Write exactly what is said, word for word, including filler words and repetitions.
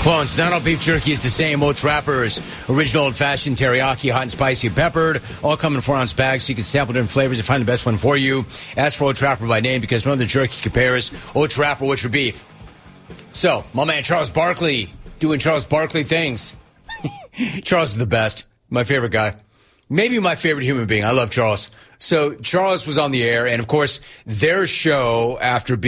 Clones, not all beef jerky is the same. Old Trapper's original old-fashioned teriyaki, hot and spicy, peppered, all come in four-ounce bags, so you can sample different flavors and find the best one for you. Ask for Old Trapper by name because no other jerky compares. Old Trapper, what's your beef? So, my man Charles Barkley doing Charles Barkley things. Charles is the best. My favorite guy. Maybe my favorite human being. I love Charles. So, Charles was on the air, and of course, their show after being